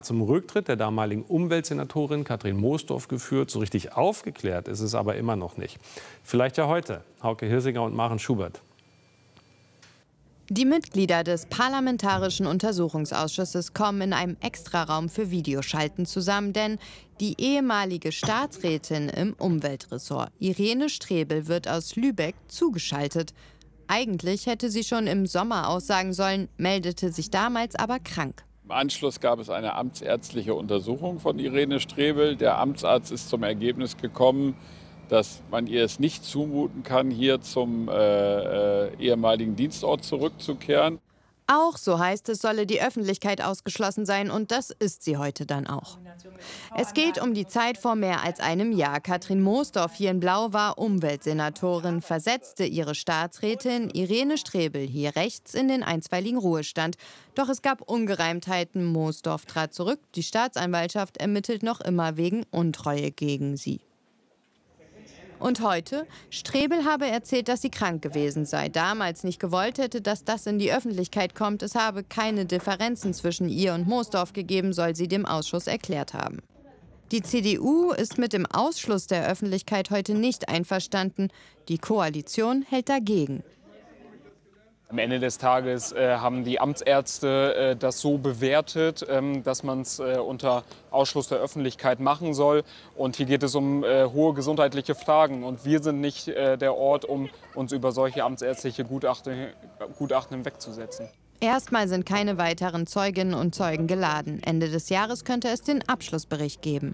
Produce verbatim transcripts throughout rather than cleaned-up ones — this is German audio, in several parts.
Zum Rücktritt der damaligen Umweltsenatorin Kathrin Moosdorf geführt. So richtig aufgeklärt ist es aber immer noch nicht. Vielleicht ja heute. Hauke Hirsinger und Maren Schubert. Die Mitglieder des Parlamentarischen Untersuchungsausschusses kommen in einem Extraraum für Videoschalten zusammen, denn die ehemalige Staatsrätin im Umweltressort, Irene Strebel, wird aus Lübeck zugeschaltet. Eigentlich hätte sie schon im Sommer aussagen sollen, meldete sich damals aber krank. Im Anschluss gab es eine amtsärztliche Untersuchung von Irene Strebel. Der Amtsarzt ist zum Ergebnis gekommen, dass man ihr es nicht zumuten kann, hier zum äh, äh, ehemaligen Dienstort zurückzukehren. Auch, so heißt es, solle die Öffentlichkeit ausgeschlossen sein, und das ist sie heute dann auch. Es geht um die Zeit vor mehr als einem Jahr. Kathrin Moosdorf hier in Blau war Umweltsenatorin, versetzte ihre Staatsrätin Irene Strebel hier rechts in den einstweiligen Ruhestand. Doch es gab Ungereimtheiten. Moosdorf trat zurück. Die Staatsanwaltschaft ermittelt noch immer wegen Untreue gegen sie. Und heute? Strebel habe erzählt, dass sie krank gewesen sei, damals nicht gewollt hätte, dass das in die Öffentlichkeit kommt. Es habe keine Differenzen zwischen ihr und Moosdorf gegeben, soll sie dem Ausschuss erklärt haben. Die C D U ist mit dem Ausschluss der Öffentlichkeit heute nicht einverstanden. Die Koalition hält dagegen. Am Ende des Tages äh, haben die Amtsärzte äh, das so bewertet, ähm, dass man es äh, unter Ausschluss der Öffentlichkeit machen soll. Und hier geht es um äh, hohe gesundheitliche Fragen. Und wir sind nicht äh, der Ort, um uns über solche amtsärztliche Gutachten, Gutachten hinwegzusetzen. Erstmal sind keine weiteren Zeuginnen und Zeugen geladen. Ende des Jahres könnte es den Abschlussbericht geben.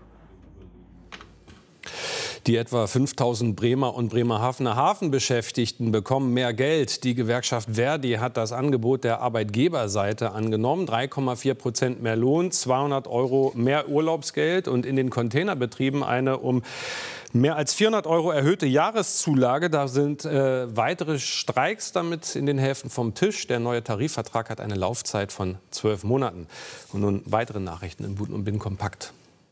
Die etwa fünftausend Bremer und Bremerhavener Hafenbeschäftigten bekommen mehr Geld. Die Gewerkschaft Verdi hat das Angebot der Arbeitgeberseite angenommen. drei Komma vier Prozent mehr Lohn, zweihundert Euro mehr Urlaubsgeld und in den Containerbetrieben eine um mehr als vierhundert Euro erhöhte Jahreszulage. Da sind äh, weitere Streiks damit in den Häfen vom Tisch. Der neue Tarifvertrag hat eine Laufzeit von zwölf Monaten. Und nun weitere Nachrichten im Buten und Bin kompakt.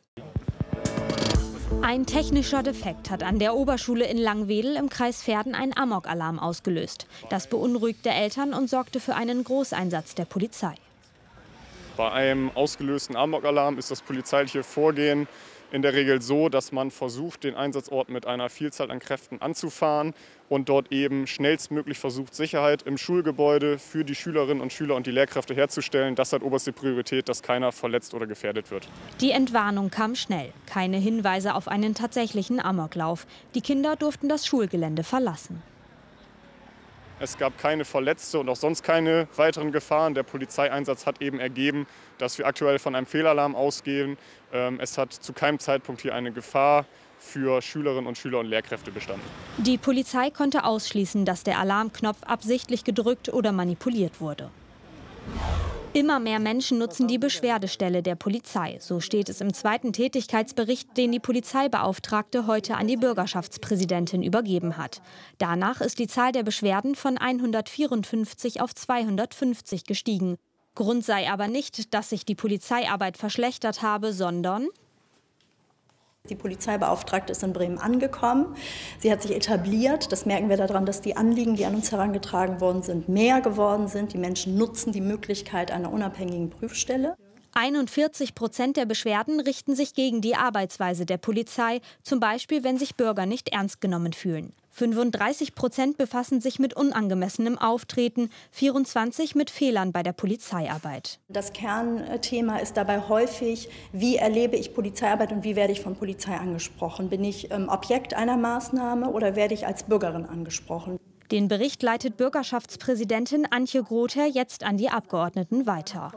Ein technischer Defekt hat an der Oberschule in Langwedel im Kreis Verden einen Amokalarm ausgelöst. Das beunruhigte Eltern und sorgte für einen Großeinsatz der Polizei. Bei einem ausgelösten Amokalarm ist das polizeiliche Vorgehen in der Regel so, dass man versucht, den Einsatzort mit einer Vielzahl an Kräften anzufahren und dort eben schnellstmöglich versucht, Sicherheit im Schulgebäude für die Schülerinnen und Schüler und die Lehrkräfte herzustellen. Das hat oberste Priorität, dass keiner verletzt oder gefährdet wird. Die Entwarnung kam schnell. Keine Hinweise auf einen tatsächlichen Amoklauf. Die Kinder durften das Schulgelände verlassen. Es gab keine Verletzte und auch sonst keine weiteren Gefahren. Der Polizeieinsatz hat eben ergeben, dass wir aktuell von einem Fehlalarm ausgehen. Es hat zu keinem Zeitpunkt hier eine Gefahr für Schülerinnen und Schüler und Lehrkräfte bestanden. Die Polizei konnte ausschließen, dass der Alarmknopf absichtlich gedrückt oder manipuliert wurde. Immer mehr Menschen nutzen die Beschwerdestelle der Polizei. So steht es im zweiten Tätigkeitsbericht, den die Polizeibeauftragte heute an die Bürgerschaftspräsidentin übergeben hat. Danach ist die Zahl der Beschwerden von hundertvierundfünfzig auf zweihundertfünfzig gestiegen. Grund sei aber nicht, dass sich die Polizeiarbeit verschlechtert habe, sondern die Polizeibeauftragte ist in Bremen angekommen. Sie hat sich etabliert. Das merken wir daran, dass die Anliegen, die an uns herangetragen worden sind, mehr geworden sind. Die Menschen nutzen die Möglichkeit einer unabhängigen Prüfstelle. einundvierzig Prozent der Beschwerden richten sich gegen die Arbeitsweise der Polizei, zum Beispiel, wenn sich Bürger nicht ernst genommen fühlen. fünfunddreißig Prozent befassen sich mit unangemessenem Auftreten, vierundzwanzig mit Fehlern bei der Polizeiarbeit. Das Kernthema ist dabei häufig, wie erlebe ich Polizeiarbeit und wie werde ich von Polizei angesprochen? Bin ich ähm, Objekt einer Maßnahme oder werde ich als Bürgerin angesprochen? Den Bericht leitet Bürgerschaftspräsidentin Antje Grother jetzt an die Abgeordneten weiter.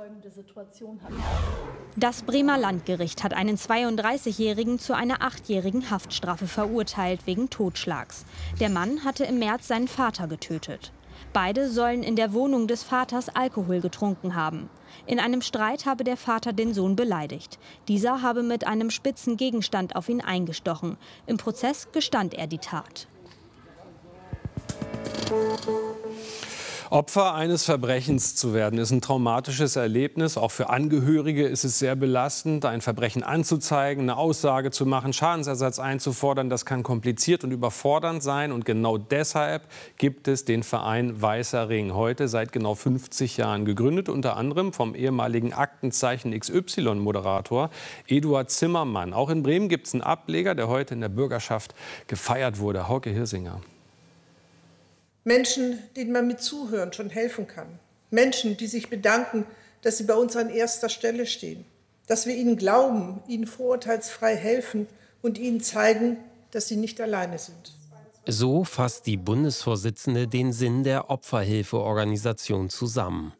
Das Bremer Landgericht hat einen zweiunddreißigjährigen zu einer achtjährigen Haftstrafe verurteilt wegen Totschlags. Der Mann hatte im März seinen Vater getötet. Beide sollen in der Wohnung des Vaters Alkohol getrunken haben. In einem Streit habe der Vater den Sohn beleidigt. Dieser habe mit einem spitzen Gegenstand auf ihn eingestochen. Im Prozess gestand er die Tat. Opfer eines Verbrechens zu werden, ist ein traumatisches Erlebnis. Auch für Angehörige ist es sehr belastend, ein Verbrechen anzuzeigen, eine Aussage zu machen, Schadensersatz einzufordern. Das kann kompliziert und überfordernd sein. Und genau deshalb gibt es den Verein Weißer Ring. Heute seit genau fünfzig Jahren gegründet, unter anderem vom ehemaligen Aktenzeichen X Y-Moderator Eduard Zimmermann. Auch in Bremen gibt es einen Ableger, der heute in der Bürgerschaft gefeiert wurde. Hauke Hirsinger. Menschen, denen man mit Zuhören schon helfen kann. Menschen, die sich bedanken, dass sie bei uns an erster Stelle stehen. Dass wir ihnen glauben, ihnen vorurteilsfrei helfen und ihnen zeigen, dass sie nicht alleine sind. So fasst die Bundesvorsitzende den Sinn der Opferhilfeorganisation zusammen.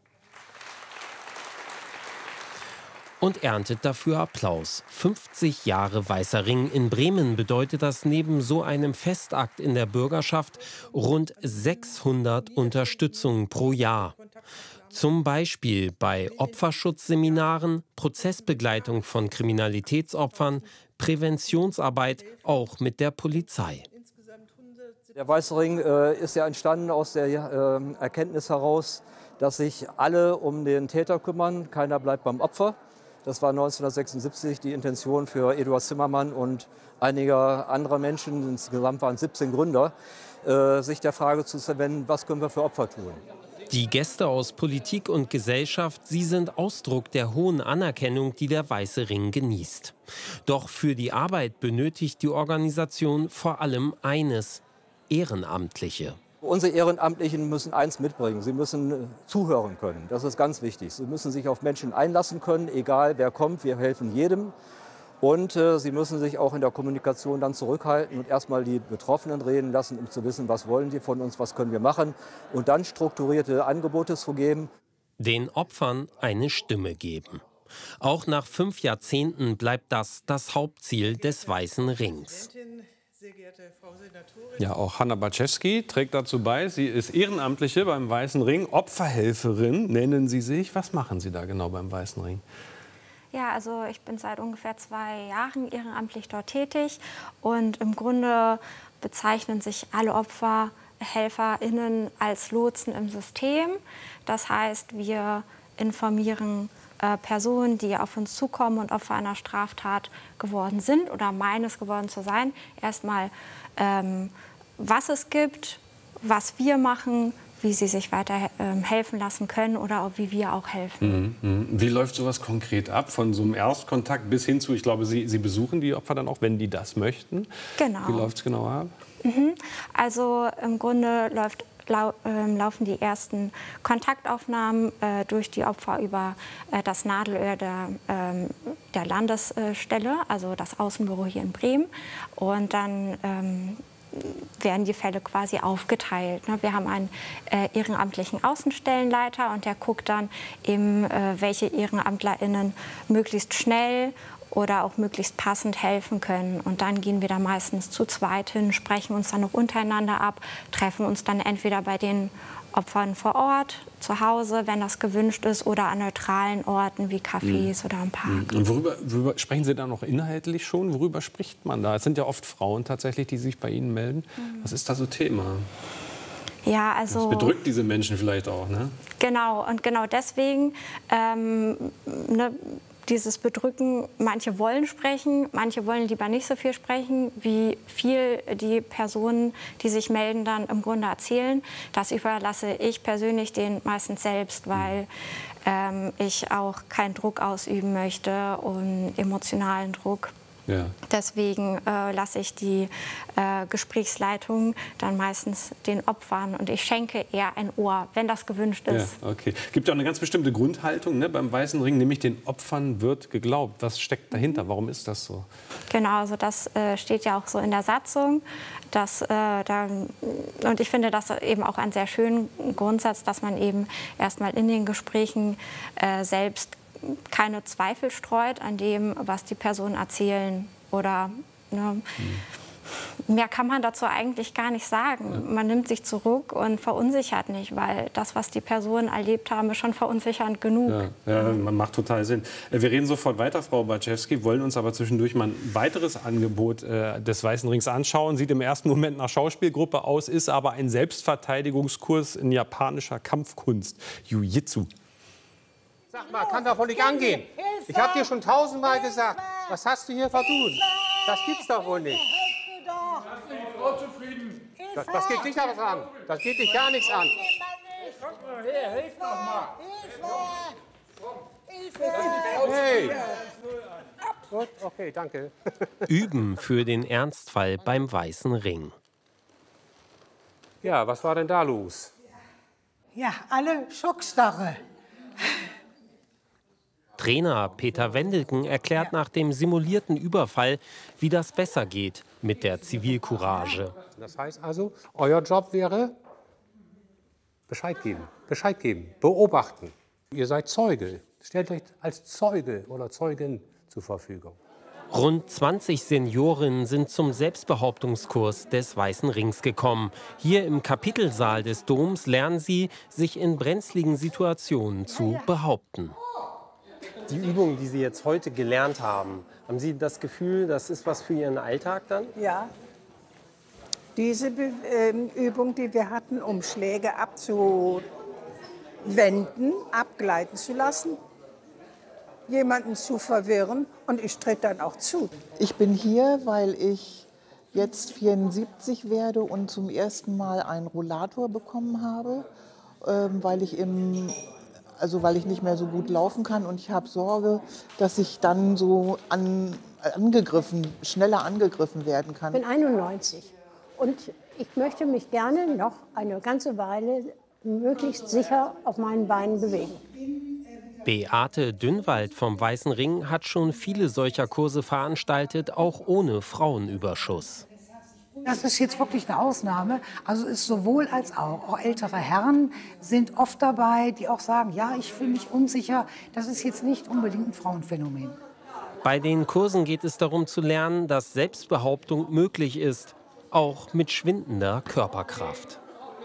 Und erntet dafür Applaus. fünfzig Jahre Weißer Ring in Bremen bedeutet das neben so einem Festakt in der Bürgerschaft rund sechshundert Unterstützungen pro Jahr. Zum Beispiel bei Opferschutzseminaren, Prozessbegleitung von Kriminalitätsopfern, Präventionsarbeit, auch mit der Polizei. Der Weiße Ring äh, ist ja entstanden aus der äh, Erkenntnis heraus, dass sich alle um den Täter kümmern, keiner bleibt beim Opfer. Das war neunzehnhundertsechsundsiebzig die Intention für Eduard Zimmermann und einiger anderer Menschen, insgesamt waren es siebzehn Gründer, äh, sich der Frage zu verwenden, was können wir für Opfer tun. Die Gäste aus Politik und Gesellschaft, sie sind Ausdruck der hohen Anerkennung, die der Weiße Ring genießt. Doch für die Arbeit benötigt die Organisation vor allem eines: Ehrenamtliche. Unsere Ehrenamtlichen müssen eins mitbringen, sie müssen zuhören können, das ist ganz wichtig. Sie müssen sich auf Menschen einlassen können, egal wer kommt, wir helfen jedem. Und äh, sie müssen sich auch in der Kommunikation dann zurückhalten und erstmal die Betroffenen reden lassen, um zu wissen, was wollen die von uns, was können wir machen. Und dann strukturierte Angebote zu geben. Den Opfern eine Stimme geben. Auch nach fünf Jahrzehnten bleibt das das Hauptziel des Weißen Rings. Ja, auch Hanna Baczewski trägt dazu bei. Sie ist Ehrenamtliche beim Weißen Ring, Opferhelferin nennen Sie sich. Was machen Sie da genau beim Weißen Ring? Ja, also ich bin seit ungefähr zwei Jahren ehrenamtlich dort tätig und im Grunde bezeichnen sich alle OpferhelferInnen als Lotsen im System. Das heißt, wir informieren äh, Personen, die auf uns zukommen und Opfer einer Straftat geworden sind oder meinen es geworden zu sein, erstmal ähm, was es gibt, was wir machen, wie sie sich weiter ähm, helfen lassen können oder auch wie wir auch helfen. Mhm. Wie läuft sowas konkret ab, von so einem Erstkontakt bis hin zu, ich glaube, Sie, Sie besuchen die Opfer dann auch, wenn die das möchten? Genau. Wie läuft es genau ab? Mhm. Also im Grunde läuft, lau, äh, laufen die ersten Kontaktaufnahmen äh, durch die Opfer über äh, das Nadelöhr der, äh, der Landesstelle, also das Außenbüro hier in Bremen. Und dann ähm, werden die Fälle quasi aufgeteilt. Wir haben einen äh, ehrenamtlichen Außenstellenleiter und der guckt dann eben, äh, welche EhrenamtlerInnen möglichst schnell oder auch möglichst passend helfen können. Und dann gehen wir da meistens zu zweit hin, sprechen uns dann noch untereinander ab, treffen uns dann entweder bei den Opfern vor Ort, zu Hause, wenn das gewünscht ist, oder an neutralen Orten wie Cafés mhm. oder am Park. Und worüber, worüber sprechen Sie da noch inhaltlich schon? Worüber spricht man da? Es sind ja oft Frauen tatsächlich, die sich bei Ihnen melden. Mhm. Was ist da so Thema? Ja, also, das bedrückt diese Menschen vielleicht auch, ne? Genau, und genau deswegen ähm, ne, dieses Bedrücken, manche wollen sprechen, manche wollen lieber nicht so viel sprechen, wie viel die Personen, die sich melden, dann im Grunde erzählen. Das überlasse ich persönlich denen meistens selbst, weil ähm, ich auch keinen Druck ausüben möchte und emotionalen Druck. Ja. Deswegen äh, lasse ich die äh, Gesprächsleitung dann meistens den Opfern und ich schenke eher ein Ohr, wenn das gewünscht ist. Ja, okay. Gibt ja auch eine ganz bestimmte Grundhaltung, ne, beim Weißen Ring, nämlich den Opfern wird geglaubt. Was steckt dahinter? Warum ist das so? Genau, also das äh, steht ja auch so in der Satzung. Dass, äh, dann, und ich finde das eben auch einen sehr schönen Grundsatz, dass man eben erstmal in den Gesprächen äh, selbst keine Zweifel streut an dem, was die Personen erzählen oder ne, mehr kann man dazu eigentlich gar nicht sagen. Ja. Man nimmt sich zurück und verunsichert nicht, weil das, was die Personen erlebt haben, ist schon verunsichernd genug. Ja, ja, macht total Sinn. Wir reden sofort weiter, Frau Barczewski, wollen uns aber zwischendurch mal ein weiteres Angebot äh, des Weißen Rings anschauen. Sieht im ersten Moment nach Schauspielgruppe aus, ist aber ein Selbstverteidigungskurs in japanischer Kampfkunst, Jiu-Jitsu. Sag mal, kann doch wohl nicht angehen. Ich habe dir schon tausendmal gesagt, was hast du hier verdient? Das gibt's doch wohl nicht. Das, das geht dich aber an. Das geht dich gar nichts an. Komm mal her, hilf doch mal. Hey. Gut, okay, danke. Üben für den Ernstfall beim Weißen Ring. Ja, was war denn da los? Ja, alle Schockstarre. Trainer Peter Wendelken erklärt nach dem simulierten Überfall, wie das besser geht mit der Zivilcourage. Das heißt also, euer Job wäre Bescheid geben, Bescheid geben, beobachten. Ihr seid Zeuge. Stellt euch als Zeuge oder Zeugin zur Verfügung. Rund zwanzig Seniorinnen sind zum Selbstbehauptungskurs des Weißen Rings gekommen. Hier im Kapitelsaal des Doms lernen sie, sich in brenzligen Situationen zu behaupten. Die Übungen, die Sie jetzt heute gelernt haben, haben Sie das Gefühl, das ist was für Ihren Alltag dann? Ja. Diese Be ähm, Übung, die wir hatten, um Schläge abzuwenden, abgleiten zu lassen, jemanden zu verwirren, und ich trete dann auch zu. Ich bin hier, weil ich jetzt vierundsiebzig werde und zum ersten Mal einen Rollator bekommen habe, ähm, weil ich im Also weil ich nicht mehr so gut laufen kann, und ich habe Sorge, dass ich dann so an, angegriffen, schneller angegriffen werden kann. Ich bin einundneunzig und ich möchte mich gerne noch eine ganze Weile möglichst sicher auf meinen Beinen bewegen. Beate Dünnwald vom Weißen Ring hat schon viele solcher Kurse veranstaltet, auch ohne Frauenüberschuss. Das ist jetzt wirklich eine Ausnahme. Also ist sowohl als auch. Auch ältere Herren sind oft dabei, die auch sagen, ja, ich fühle mich unsicher. Das ist jetzt nicht unbedingt ein Frauenphänomen. Bei den Kursen geht es darum zu lernen, dass Selbstbehauptung möglich ist, auch mit schwindender Körperkraft.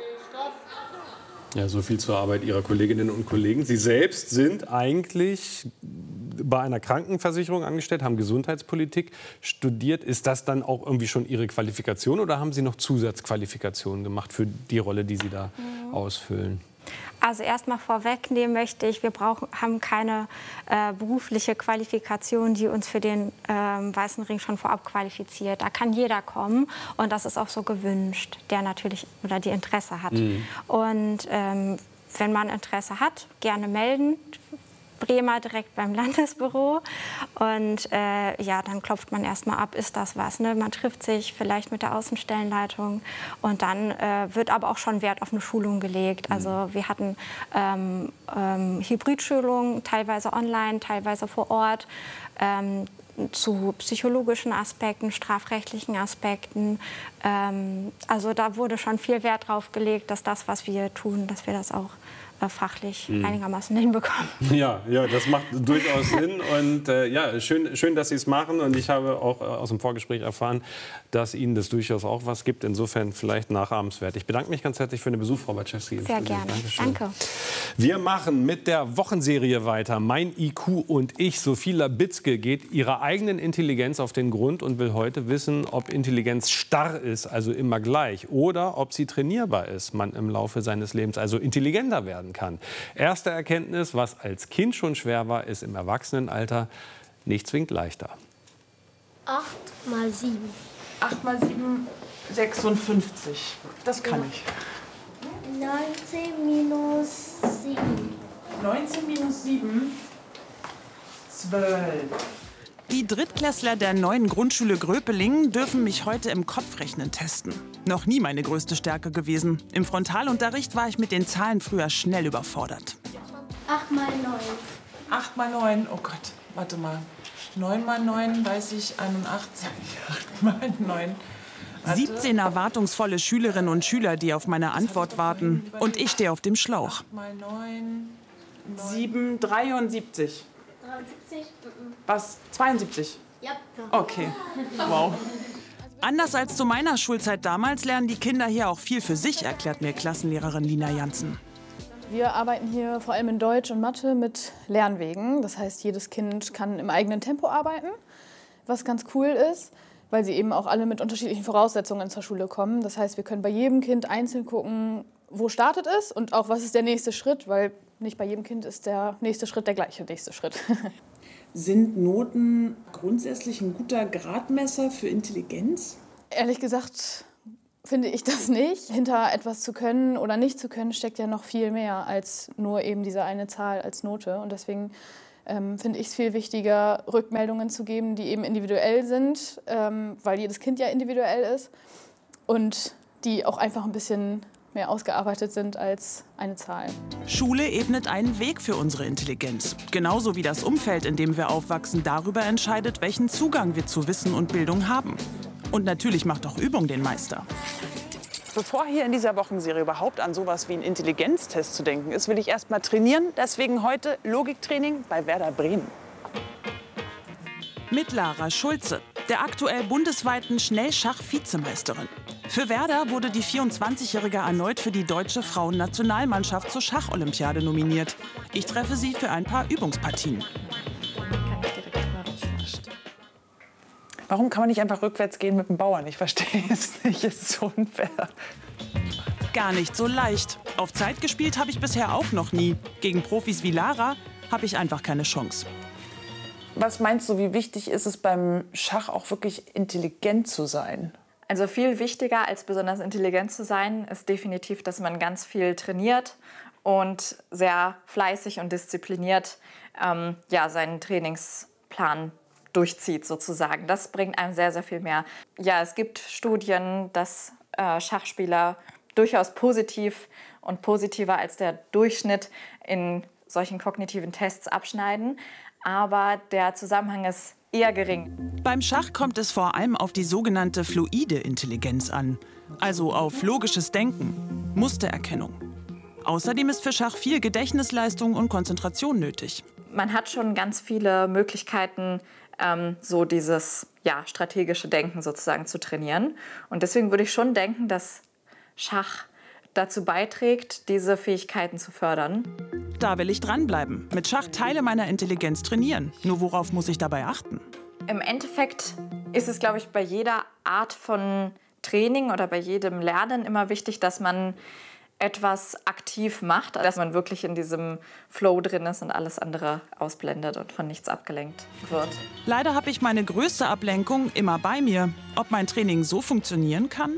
Ja, so viel zur Arbeit Ihrer Kolleginnen und Kollegen. Sie selbst sind eigentlich bei einer Krankenversicherung angestellt, haben Gesundheitspolitik studiert. Ist das dann auch irgendwie schon Ihre Qualifikation, oder haben Sie noch Zusatzqualifikationen gemacht für die Rolle, die Sie da mhm. ausfüllen? Also erstmal vorwegnehmen möchte ich, wir brauchen, haben keine äh, berufliche Qualifikation, die uns für den äh, Weißen Ring schon vorab qualifiziert. Da kann jeder kommen, und das ist auch so gewünscht, der natürlich oder die Interesse hat. Mhm. Und ähm, wenn man Interesse hat, gerne melden. Bremer direkt beim Landesbüro, und äh, ja, dann klopft man erstmal ab, ist das was, ne? Man trifft sich vielleicht mit der Außenstellenleitung, und dann äh, wird aber auch schon Wert auf eine Schulung gelegt. Also wir hatten ähm, ähm, Hybridschulungen, teilweise online, teilweise vor Ort, ähm, zu psychologischen Aspekten, strafrechtlichen Aspekten. Ähm, also da wurde schon viel Wert drauf gelegt, dass das, was wir tun, dass wir das auch fachlich hm. einigermaßen hinbekommen. Ja, ja, das macht durchaus Sinn, und äh, ja, schön, schön, dass Sie es machen, und ich habe auch äh, aus dem Vorgespräch erfahren, dass Ihnen das durchaus auch was gibt, insofern vielleicht nachahmenswert. Ich bedanke mich ganz herzlich für den Besuch, Frau Barczewski. Sehr gerne, Dankeschön. danke. Wir machen mit der Wochenserie weiter. Mein I Q und ich. Sophie Labitzke geht ihrer eigenen Intelligenz auf den Grund und will heute wissen, ob Intelligenz starr ist, also immer gleich, oder ob sie trainierbar ist, man im Laufe seines Lebens also intelligenter werden kann. Erste Erkenntnis, was als Kind schon schwer war, ist im Erwachsenenalter nicht zwingend leichter. acht mal sieben. acht mal sieben, sechsundfünfzig. Das kann ich. neunzehn minus sieben. neunzehn minus sieben, zwölf. Die Drittklässler der neuen Grundschule Gröpeling dürfen mich heute im Kopfrechnen testen. Noch nie meine größte Stärke gewesen. Im Frontalunterricht war ich mit den Zahlen früher schnell überfordert. acht mal neun. acht mal neun, oh Gott, warte mal. neun mal neun, weiß ich, einundachtzig. acht mal neun. siebzehn erwartungsvolle Schülerinnen und Schüler, die auf meine Antwort warten. Und ich stehe auf dem Schlauch. acht mal neun, sieben, dreiundsiebzig. dreiundsiebzig? Was? zweiundsiebzig? Ja. Okay. Wow. Anders als zu meiner Schulzeit damals lernen die Kinder hier auch viel für sich, erklärt mir Klassenlehrerin Lina Jansen. Wir arbeiten hier vor allem in Deutsch und Mathe mit Lernwegen. Das heißt, jedes Kind kann im eigenen Tempo arbeiten, was ganz cool ist, weil sie eben auch alle mit unterschiedlichen Voraussetzungen zur Schule kommen. Das heißt, wir können bei jedem Kind einzeln gucken, wo startet es und auch, was ist der nächste Schritt, weil nicht bei jedem Kind ist der nächste Schritt der gleiche nächste Schritt. Sind Noten grundsätzlich ein guter Gradmesser für Intelligenz? Ehrlich gesagt finde ich das nicht. Hinter etwas zu können oder nicht zu können steckt ja noch viel mehr als nur eben diese eine Zahl als Note. Und deswegen ähm, finde ich es viel wichtiger, Rückmeldungen zu geben, die eben individuell sind, ähm, weil jedes Kind ja individuell ist und die auch einfach ein bisschen mehr ausgearbeitet sind als eine Zahl. Schule ebnet einen Weg für unsere Intelligenz. Genauso wie das Umfeld, in dem wir aufwachsen, darüber entscheidet, welchen Zugang wir zu Wissen und Bildung haben. Und natürlich macht auch Übung den Meister. Bevor hier in dieser Wochenserie überhaupt an sowas wie einen Intelligenztest zu denken ist, will ich erst mal trainieren. Deswegen heute Logiktraining bei Werder Bremen. Mit Lara Schulze, der aktuell bundesweiten Schnellschach-Vizemeisterin. Für Werder wurde die vierundzwanzigjährige erneut für die deutsche Frauennationalmannschaft zur Schacholympiade nominiert. Ich treffe sie für ein paar Übungspartien. Warum kann man nicht einfach rückwärts gehen mit dem Bauern? Ich verstehe es nicht, es ist so unfair. Gar nicht so leicht. Auf Zeit gespielt habe ich bisher auch noch nie. Gegen Profis wie Lara habe ich einfach keine Chance. Was meinst du, wie wichtig ist es beim Schach auch wirklich intelligent zu sein? Also viel wichtiger als besonders intelligent zu sein, ist definitiv, dass man ganz viel trainiert und sehr fleißig und diszipliniert ähm, ja, seinen Trainingsplan durchzieht sozusagen. Das bringt einem sehr, sehr viel mehr. Ja, es gibt Studien, dass äh, Schachspieler durchaus positiv und positiver als der Durchschnitt in solchen kognitiven Tests abschneiden. Aber der Zusammenhang ist eher gering. Beim Schach kommt es vor allem auf die sogenannte fluide Intelligenz an, also auf logisches Denken, Mustererkennung. Außerdem ist für Schach viel Gedächtnisleistung und Konzentration nötig. Man hat schon ganz viele Möglichkeiten, ähm, so dieses ja, strategische Denken sozusagen zu trainieren. Und deswegen würde ich schon denken, dass Schach dazu beiträgt, diese Fähigkeiten zu fördern. Da will ich dranbleiben. Mit Schach Teile meiner Intelligenz trainieren. Nur worauf muss ich dabei achten? Im Endeffekt ist es, glaube ich, bei jeder Art von Training oder bei jedem Lernen immer wichtig, dass man etwas aktiv macht, dass man wirklich in diesem Flow drin ist und alles andere ausblendet und von nichts abgelenkt wird. Leider habe ich meine größte Ablenkung immer bei mir. Ob mein Training so funktionieren kann?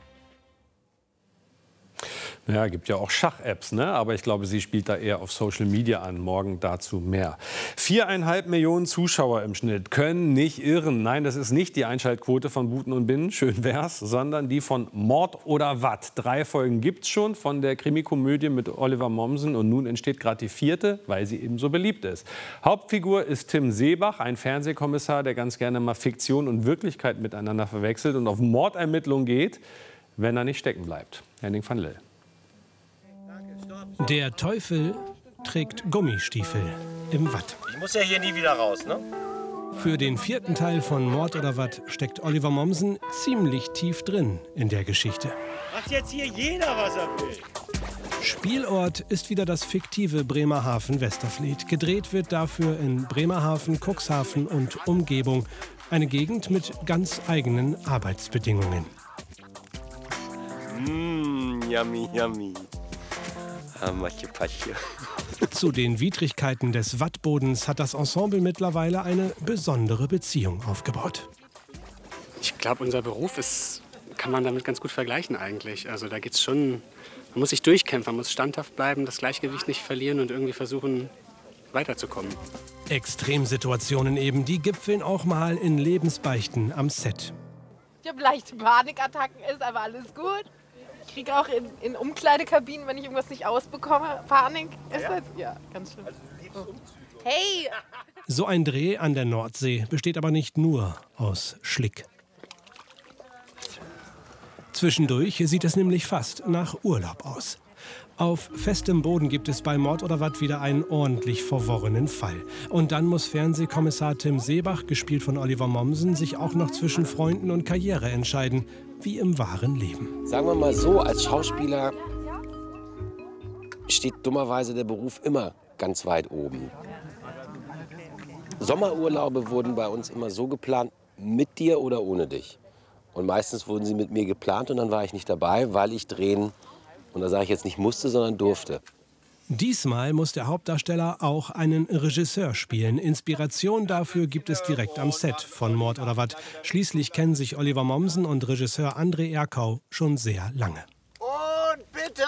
Ja, gibt ja auch Schach-Apps, ne? Aber ich glaube, sie spielt da eher auf Social Media an. Morgen dazu mehr. Viereinhalb Millionen Zuschauer im Schnitt können nicht irren. Nein, das ist nicht die Einschaltquote von Buten und Binnen, schön wär's, sondern die von Mord oder Watt. Drei Folgen gibt's schon von der Krimikomödie mit Oliver Mommsen und nun entsteht gerade die vierte, weil sie eben so beliebt ist. Hauptfigur ist Tim Seebach, ein Fernsehkommissar, der ganz gerne mal Fiktion und Wirklichkeit miteinander verwechselt und auf Mordermittlungen geht, wenn er nicht stecken bleibt. Henning van Lill. Der Teufel trägt Gummistiefel im Watt. Ich muss ja hier nie wieder raus, ne? Für den vierten Teil von Mord oder Watt steckt Oliver Mommsen ziemlich tief drin in der Geschichte. Macht jetzt hier jeder, was er will. Spielort ist wieder das fiktive Bremerhaven-Westerfleth. Gedreht wird dafür in Bremerhaven, Cuxhaven und Umgebung. Eine Gegend mit ganz eigenen Arbeitsbedingungen. Mmh, yummy, yummy. Zu den Widrigkeiten des Wattbodens hat das Ensemble mittlerweile eine besondere Beziehung aufgebaut. Ich glaube, unser Beruf ist, kann man damit ganz gut vergleichen eigentlich. Also da geht's schon, man muss sich durchkämpfen, man muss standhaft bleiben, das Gleichgewicht nicht verlieren und irgendwie versuchen, weiterzukommen. Extremsituationen eben, die gipfeln auch mal in Lebensbeichten am Set. Ich habe leichte Panikattacken, ist aber alles gut. Ich kriege auch in, in Umkleidekabinen, wenn ich irgendwas nicht ausbekomme, Panik. Ist ja. Das? Ja, ganz schlimm. Also, hey! So ein Dreh an der Nordsee besteht aber nicht nur aus Schlick. Zwischendurch sieht es nämlich fast nach Urlaub aus. Auf festem Boden gibt es bei Mord oder Watt wieder einen ordentlich verworrenen Fall. Und dann muss Fernsehkommissar Tim Seebach, gespielt von Oliver Mommsen, sich auch noch zwischen Freunden und Karriere entscheiden, wie im wahren Leben. Sagen wir mal so, als Schauspieler steht dummerweise der Beruf immer ganz weit oben. Sommerurlaube wurden bei uns immer so geplant, mit dir oder ohne dich. Und meistens wurden sie mit mir geplant und dann war ich nicht dabei, weil ich drehen, und da sage ich jetzt nicht musste, sondern durfte. Diesmal muss der Hauptdarsteller auch einen Regisseur spielen. Inspiration dafür gibt es direkt am Set von Mord oder Watt. Schließlich kennen sich Oliver Mommsen und Regisseur André Erkau schon sehr lange. Und bitte!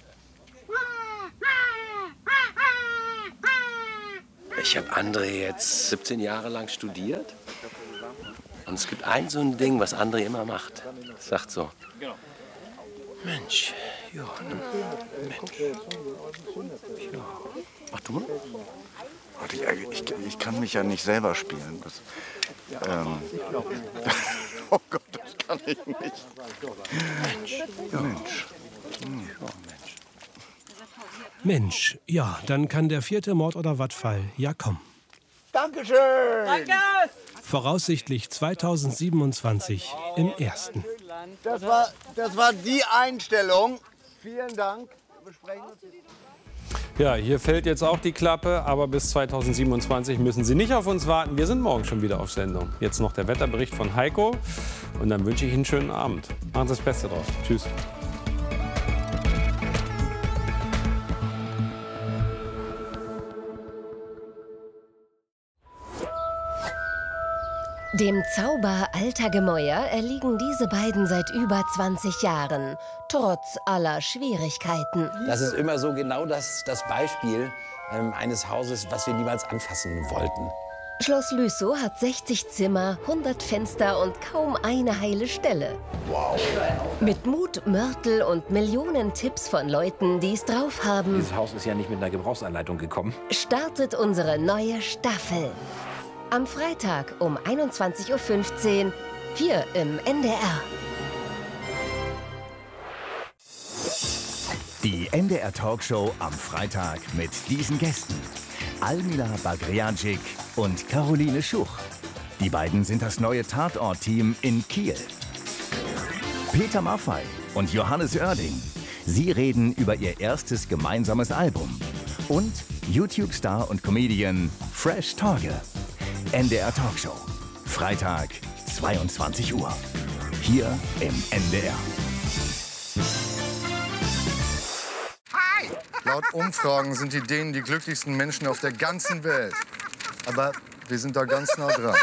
Ich habe André jetzt siebzehn Jahre lang studiert. Und es gibt ein so ein Ding, was André immer macht. Er sagt so, Mensch, ja, ne? Mensch. Ja. Mach du mal. Ich, ich, ich kann mich ja nicht selber spielen. Das, ähm, oh Gott, das kann ich nicht. Mensch. Ja. Mensch. Hm. Ja, Mensch. Mensch, ja, dann kann der vierte Mord- oder Watt-Fall ja kommen. Dankeschön! Danke! Voraussichtlich zweitausendsiebenundzwanzig im ersten. Das war, das war die Einstellung. Vielen Dank. Wir besprechen uns jetzt. Ja, hier fällt jetzt auch die Klappe, aber bis zweitausendsiebenundzwanzig müssen Sie nicht auf uns warten. Wir sind morgen schon wieder auf Sendung. Jetzt noch der Wetterbericht von Heiko und dann wünsche ich Ihnen einen schönen Abend. Machen Sie das Beste draus. Tschüss. Dem Zauber alter Gemäuer erliegen diese beiden seit über zwanzig Jahren, trotz aller Schwierigkeiten. Das ist immer so genau das, das Beispiel ähm, eines Hauses, was wir niemals anfassen wollten. Schloss Lüssow hat sechzig Zimmer, hundert Fenster und kaum eine heile Stelle. Wow. Mit Mut, Mörtel und Millionen Tipps von Leuten, die es drauf haben, Dieses Haus ist ja nicht mit einer Gebrauchsanleitung gekommen. startet unsere neue Staffel. Am Freitag um einundzwanzig Uhr fünfzehn hier im N D R. Die N D R Talkshow am Freitag mit diesen Gästen. Almila Bagriancic und Caroline Schuch. Die beiden sind das neue Tatort-Team in Kiel. Peter Maffay und Johannes Oerding. Sie reden über ihr erstes gemeinsames Album. Und YouTube-Star und Comedian Fresh Torge. N D R Talkshow. Freitag, zweiundzwanzig Uhr. Hier im N D R. Hi! Laut Umfragen sind die Dänen die glücklichsten Menschen auf der ganzen Welt. Aber wir sind da ganz nah dran.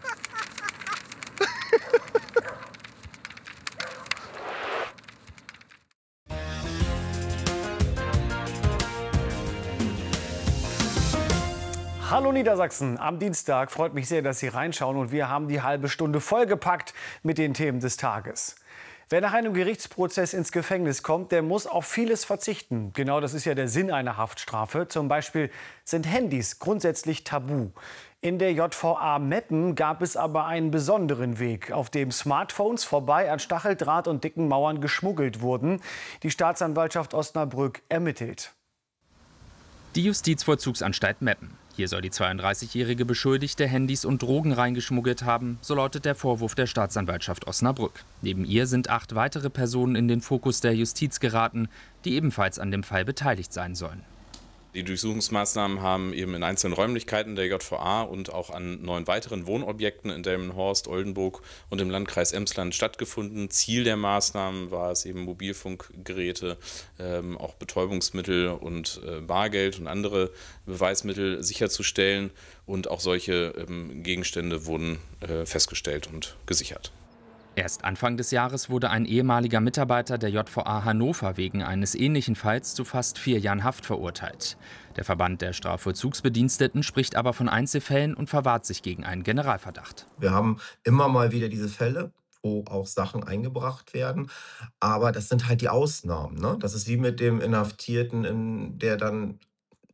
Hallo Niedersachsen, am Dienstag freut mich sehr, dass Sie reinschauen und wir haben die halbe Stunde vollgepackt mit den Themen des Tages. Wer nach einem Gerichtsprozess ins Gefängnis kommt, der muss auf vieles verzichten. Genau das ist ja der Sinn einer Haftstrafe. Zum Beispiel sind Handys grundsätzlich tabu. In der J V A Meppen gab es aber einen besonderen Weg, auf dem Smartphones vorbei an Stacheldraht und dicken Mauern geschmuggelt wurden. Die Staatsanwaltschaft Osnabrück ermittelt. Die Justizvollzugsanstalt Meppen. Hier soll die zweiunddreißigjährige Beschuldigte Handys und Drogen reingeschmuggelt haben, so lautet der Vorwurf der Staatsanwaltschaft Osnabrück. Neben ihr sind acht weitere Personen in den Fokus der Justiz geraten, die ebenfalls an dem Fall beteiligt sein sollen. Die Durchsuchungsmaßnahmen haben eben in einzelnen Räumlichkeiten der J V A und auch an neun weiteren Wohnobjekten in Delmenhorst, Oldenburg und im Landkreis Emsland stattgefunden. Ziel der Maßnahmen war es eben, Mobilfunkgeräte, ähm, auch Betäubungsmittel und äh, Bargeld und andere Beweismittel sicherzustellen. Und auch solche ähm, Gegenstände wurden äh, festgestellt und gesichert. Erst Anfang des Jahres wurde ein ehemaliger Mitarbeiter der J V A Hannover wegen eines ähnlichen Falls zu fast vier Jahren Haft verurteilt. Der Verband der Strafvollzugsbediensteten spricht aber von Einzelfällen und verwahrt sich gegen einen Generalverdacht. Wir haben immer mal wieder diese Fälle, wo auch Sachen eingebracht werden, aber das sind halt die Ausnahmen, ne? Das ist wie mit dem Inhaftierten, der dann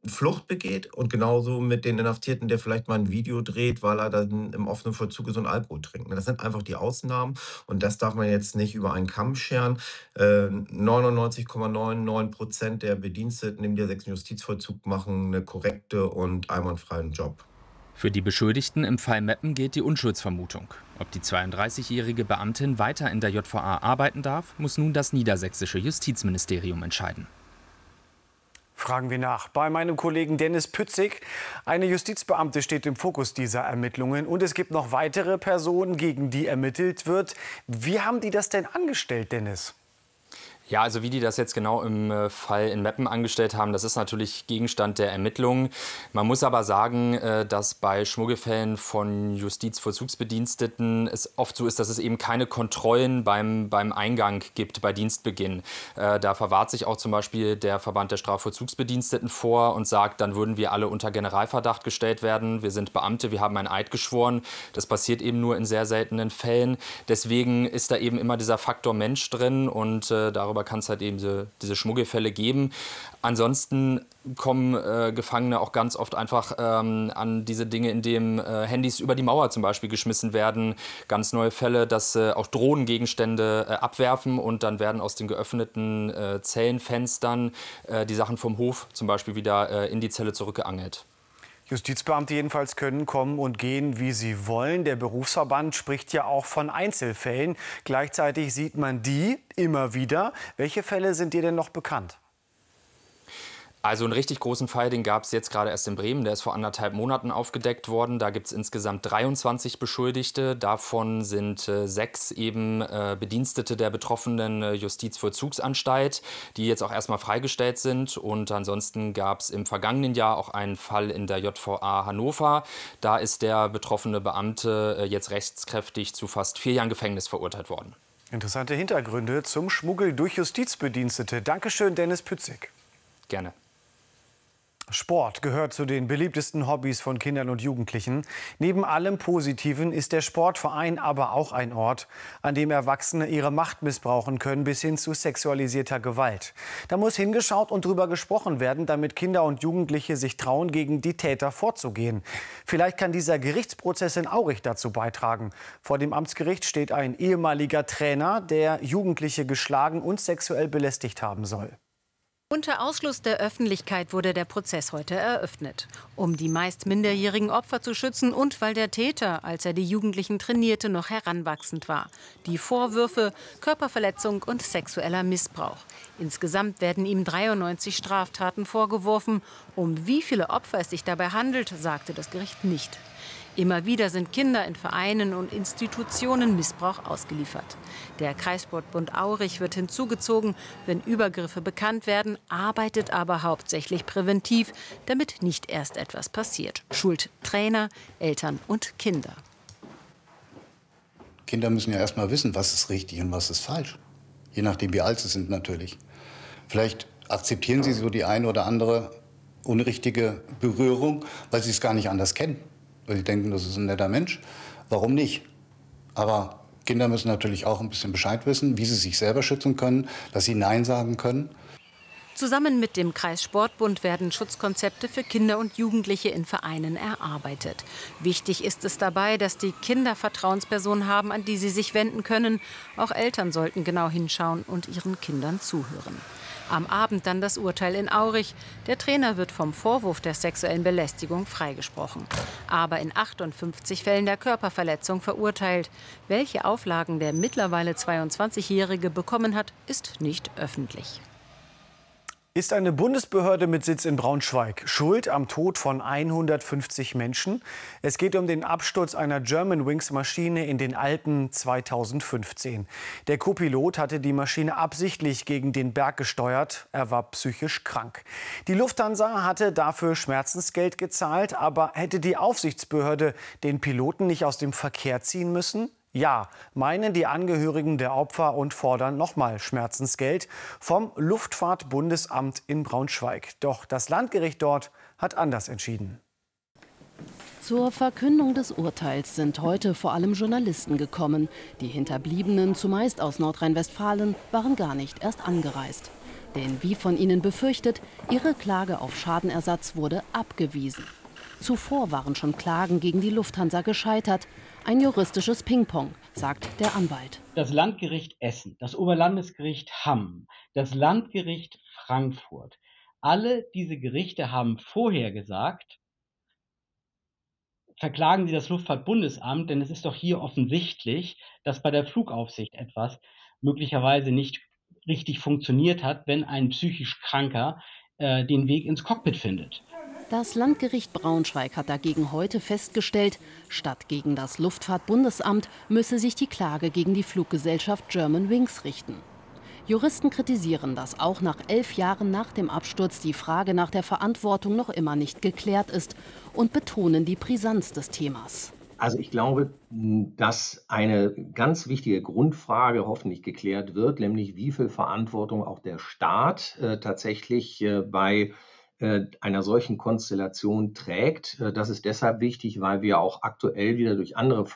Flucht begeht und genauso mit den Inhaftierten, der vielleicht mal ein Video dreht, weil er dann im offenen Vollzug so ein Alkohol trinkt. Das sind einfach die Ausnahmen und das darf man jetzt nicht über einen Kamm scheren. Äh, neunundneunzig Komma neunundneunzig Prozent der Bediensteten im sächsischen Justizvollzug machen eine korrekte und einwandfreien Job. Für die Beschuldigten im Fall Meppen gilt die Unschuldsvermutung. Ob die zweiunddreißigjährige Beamtin weiter in der J V A arbeiten darf, muss nun das niedersächsische Justizministerium entscheiden. Fragen wir nach bei meinem Kollegen Dennis Pützig. Eine Justizbeamte steht im Fokus dieser Ermittlungen und es gibt noch weitere Personen, gegen die ermittelt wird. Wie haben die das denn angestellt, Dennis? Ja, also wie die das jetzt genau im Fall in Meppen angestellt haben, das ist natürlich Gegenstand der Ermittlungen. Man muss aber sagen, dass bei Schmuggelfällen von Justizvollzugsbediensteten es oft so ist, dass es eben keine Kontrollen beim, beim Eingang gibt, bei Dienstbeginn. Da verwahrt sich auch zum Beispiel der Verband der Strafvollzugsbediensteten vor und sagt, dann würden wir alle unter Generalverdacht gestellt werden. Wir sind Beamte, wir haben einen Eid geschworen. Das passiert eben nur in sehr seltenen Fällen. Deswegen ist da eben immer dieser Faktor Mensch drin und äh, darüber kann es halt eben diese, diese Schmuggelfälle geben. Ansonsten kommen äh, Gefangene auch ganz oft einfach ähm, an diese Dinge, in denen äh, Handys über die Mauer zum Beispiel geschmissen werden. Ganz neue Fälle, dass äh, auch Drohnengegenstände äh, abwerfen und dann werden aus den geöffneten äh, Zellenfenstern äh, die Sachen vom Hof zum Beispiel wieder äh, in die Zelle zurückgeangelt. Justizbeamte jedenfalls können kommen und gehen, wie sie wollen. Der Berufsverband spricht ja auch von Einzelfällen. Gleichzeitig sieht man die immer wieder. Welche Fälle sind dir denn noch bekannt? Also einen richtig großen Fall, den gab es jetzt gerade erst in Bremen. Der ist vor anderthalb Monaten aufgedeckt worden. Da gibt es insgesamt dreiundzwanzig Beschuldigte. Davon sind äh, sechs eben äh, Bedienstete der betroffenen äh, Justizvollzugsanstalt, die jetzt auch erstmal freigestellt sind. Und ansonsten gab es im vergangenen Jahr auch einen Fall in der J V A Hannover. Da ist der betroffene Beamte äh, jetzt rechtskräftig zu fast vier Jahren Gefängnis verurteilt worden. Interessante Hintergründe zum Schmuggel durch Justizbedienstete. Dankeschön, Dennis Pützig. Gerne. Sport gehört zu den beliebtesten Hobbys von Kindern und Jugendlichen. Neben allem Positiven ist der Sportverein aber auch ein Ort, an dem Erwachsene ihre Macht missbrauchen können, bis hin zu sexualisierter Gewalt. Da muss hingeschaut und drüber gesprochen werden, damit Kinder und Jugendliche sich trauen, gegen die Täter vorzugehen. Vielleicht kann dieser Gerichtsprozess in Aurich dazu beitragen. Vor dem Amtsgericht steht ein ehemaliger Trainer, der Jugendliche geschlagen und sexuell belästigt haben soll. Unter Ausschluss der Öffentlichkeit wurde der Prozess heute eröffnet. Um die meist minderjährigen Opfer zu schützen und weil der Täter, als er die Jugendlichen trainierte, noch heranwachsend war. Die Vorwürfe: Körperverletzung und sexueller Missbrauch. Insgesamt werden ihm dreiundneunzig Straftaten vorgeworfen. Um wie viele Opfer es sich dabei handelt, sagte das Gericht nicht. Immer wieder sind Kinder in Vereinen und Institutionen Missbrauch ausgeliefert. Der Kreissportbund Aurich wird hinzugezogen, wenn Übergriffe bekannt werden, arbeitet aber hauptsächlich präventiv, damit nicht erst etwas passiert. Schuld Trainer, Eltern und Kinder. Kinder müssen ja erst mal wissen, was ist richtig und was ist falsch. Je nachdem, wie alt sie sind natürlich. Vielleicht akzeptieren sie so die eine oder andere unrichtige Berührung, weil sie es gar nicht anders kennen. Weil sie denken, das ist ein netter Mensch. Warum nicht? Aber Kinder müssen natürlich auch ein bisschen Bescheid wissen, wie sie sich selber schützen können, dass sie Nein sagen können. Zusammen mit dem Kreissportbund werden Schutzkonzepte für Kinder und Jugendliche in Vereinen erarbeitet. Wichtig ist es dabei, dass die Kinder Vertrauenspersonen haben, an die sie sich wenden können. Auch Eltern sollten genau hinschauen und ihren Kindern zuhören. Am Abend dann das Urteil in Aurich. Der Trainer wird vom Vorwurf der sexuellen Belästigung freigesprochen. Aber in achtundfünfzig Fällen der Körperverletzung verurteilt. Welche Auflagen der mittlerweile zweiundzwanzigjährige bekommen hat, ist nicht öffentlich. Ist eine Bundesbehörde mit Sitz in Braunschweig schuld am Tod von hundertfünfzig Menschen? Es geht um den Absturz einer Germanwings-Maschine in den Alpen zweitausendfünfzehn. Der Co-Pilot hatte die Maschine absichtlich gegen den Berg gesteuert. Er war psychisch krank. Die Lufthansa hatte dafür Schmerzensgeld gezahlt. Aber hätte die Aufsichtsbehörde den Piloten nicht aus dem Verkehr ziehen müssen? Ja, meinen die Angehörigen der Opfer und fordern nochmal Schmerzensgeld vom Luftfahrtbundesamt in Braunschweig. Doch das Landgericht dort hat anders entschieden. Zur Verkündung des Urteils sind heute vor allem Journalisten gekommen. Die Hinterbliebenen, zumeist aus Nordrhein-Westfalen, waren gar nicht erst angereist. Denn wie von ihnen befürchtet, ihre Klage auf Schadenersatz wurde abgewiesen. Zuvor waren schon Klagen gegen die Lufthansa gescheitert. Ein juristisches Ping-Pong, sagt der Anwalt. Das Landgericht Essen, das Oberlandesgericht Hamm, das Landgericht Frankfurt, alle diese Gerichte haben vorher gesagt, verklagen Sie das Luftfahrtbundesamt, denn es ist doch hier offensichtlich, dass bei der Flugaufsicht etwas möglicherweise nicht richtig funktioniert hat, wenn ein psychisch Kranker äh, den Weg ins Cockpit findet. Das Landgericht Braunschweig hat dagegen heute festgestellt, statt gegen das Luftfahrtbundesamt müsse sich die Klage gegen die Fluggesellschaft Germanwings richten. Juristen kritisieren, dass auch nach elf Jahren nach dem Absturz die Frage nach der Verantwortung noch immer nicht geklärt ist und betonen die Brisanz des Themas. Also ich glaube, dass eine ganz wichtige Grundfrage hoffentlich geklärt wird, nämlich wie viel Verantwortung auch der Staat äh, tatsächlich äh, bei äh, einer solchen Konstellation trägt. Äh, das ist deshalb wichtig, weil wir auch aktuell wieder durch andere